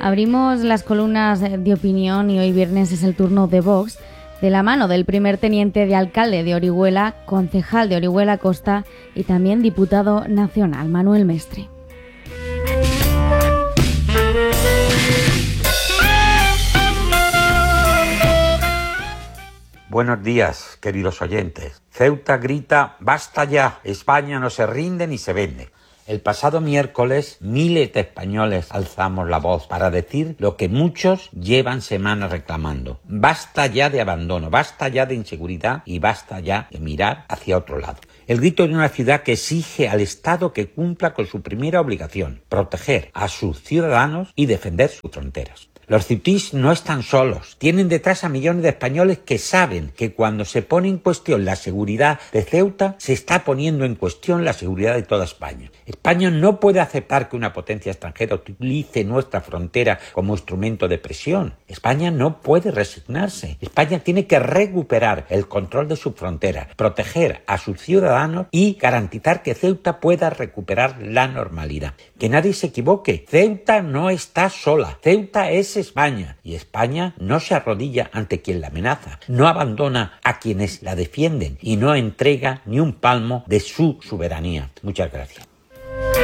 Abrimos las columnas de opinión y hoy viernes es el turno de Vox, de la mano del primer teniente de alcalde de Orihuela, concejal de Orihuela Costa y también diputado nacional, Manuel Mestre. Buenos días, queridos oyentes. Ceuta grita, ¡basta ya! España no se rinde ni se vende. El pasado miércoles, miles de españoles alzamos la voz para decir lo que muchos llevan semanas reclamando. Basta ya de abandono, basta ya de inseguridad y basta ya de mirar hacia otro lado. El grito de una ciudad que exige al Estado que cumpla con su primera obligación, proteger a sus ciudadanos y defender sus fronteras. Los ceutís no están solos, tienen detrás a millones de españoles que saben que cuando se pone en cuestión la seguridad de Ceuta, se está poniendo en cuestión la seguridad de toda España. España no puede aceptar que una potencia extranjera utilice nuestra frontera como instrumento de presión. España no puede resignarse. España tiene que recuperar el control de su frontera, proteger a sus ciudadanos y garantizar que Ceuta pueda recuperar la normalidad. Que nadie se equivoque, Ceuta no está sola, Ceuta es España y España no se arrodilla ante quien la amenaza, no abandona a quienes la defienden y no entrega ni un palmo de su soberanía. Muchas gracias.